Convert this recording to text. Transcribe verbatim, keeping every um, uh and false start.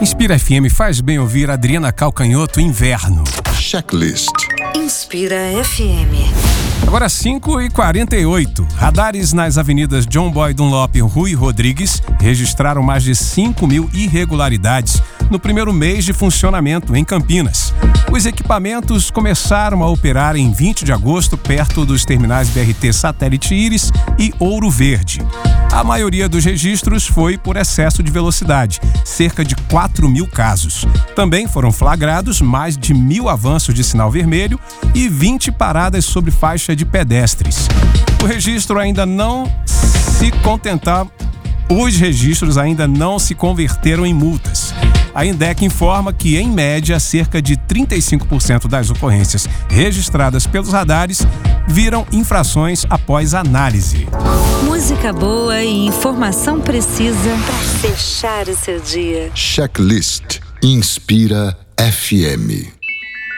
Inspira F M, faz bem ouvir Adriana Calcanhoto, Inverno. Checklist. Inspira F M. Agora cinco e quarenta e oito. Radares nas avenidas John Boy Dunlop e Rui Rodrigues registraram mais de cinco mil irregularidades no primeiro mês de funcionamento em Campinas. Os equipamentos começaram a operar em vinte de agosto perto dos terminais B R T Satélite Íris e Ouro Verde. A maioria dos registros foi por excesso de velocidade, cerca de quatro mil casos. Também foram flagrados mais de mil avanços de sinal vermelho e vinte paradas sobre faixa de pedestres. O registro ainda não se contentar, os registros ainda não se converteram em multas. A INDEC informa que, em média, cerca de trinta e cinco por cento das ocorrências registradas pelos radares viram infrações após análise. Música boa e informação precisa para fechar o seu dia. Checklist. Inspira F M.